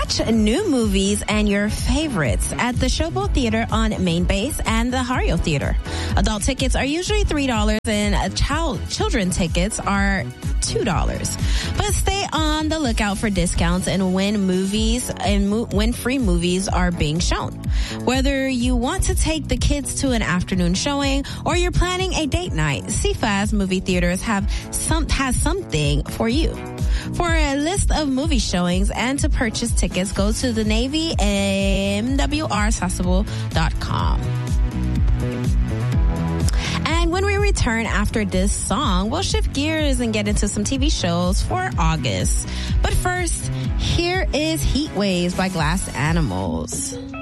Watch new movies and your favorites at the Showboat Theater on Main Base and the Hario Theater. Adult tickets are usually $3 and children tickets are $2. But stay on the lookout for discounts and when free movies are being shown. Whether you want to take the kids to an afternoon showing or you're planning a date night, CFAS Movie Theaters has something for you. For a list of movie showings and to purchase tickets, go to the Navy MWRaccessible.com. And when we return after this song, we'll shift gears and get into some TV shows for August. But first, here is Heat Waves by Glass Animals.